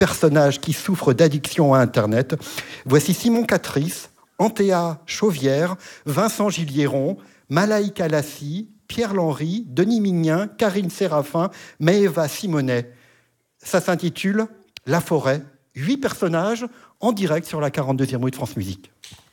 personnages qui souffrent d'addiction à Internet. Voici Simon Catrice, Antea Chauvière, Vincent Gilliéron, Malaïka Lassi, Pierre Lenry, Denis Mignin, Karine Séraphin, Maëva Simonet. Ça s'intitule La forêt. 8 personnages en direct sur la 42e rue de France Musique.